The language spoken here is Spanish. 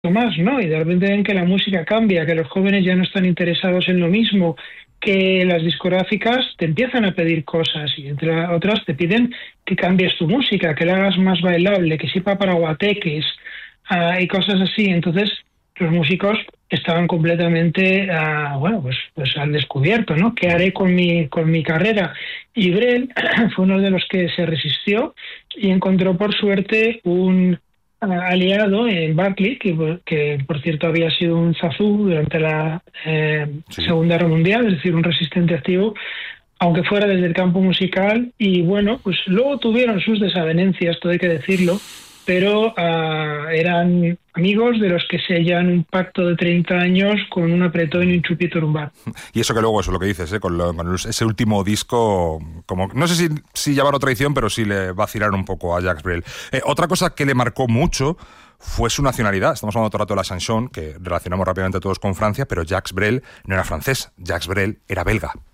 más, ¿no? Y de repente ven que la música cambia, que los jóvenes ya no están interesados en lo mismo, que las discográficas te empiezan a pedir cosas y entre otras te piden que cambies tu música, que la hagas más bailable, que sepa para guateques, y cosas así. Entonces los músicos estaban completamente, bueno, pues al descubierto, ¿no? ¿Qué haré con mi carrera? Y Brel fue uno de los que se resistió y encontró por suerte un aliado en Barclay, que por cierto había sido un zazú durante la Sí. Segunda Guerra Mundial, es decir, un resistente activo, aunque fuera desde el campo musical, y bueno, pues luego tuvieron sus desavenencias, todo hay que decirlo, pero eran amigos de los que sellan un pacto de 30 años con un apretón y un chupito rumbar. Y eso que luego, eso lo que dices, ese último disco, como no sé si llamarlo traición, pero sí le vacilaron un poco a Jacques Brel. Otra cosa que le marcó mucho fue su nacionalidad. Estamos hablando todo el rato de la chanson, que relacionamos rápidamente todos con Francia, pero Jacques Brel no era francés, Jacques Brel era belga.